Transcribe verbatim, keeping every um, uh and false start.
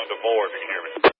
on the board, if you can hear me.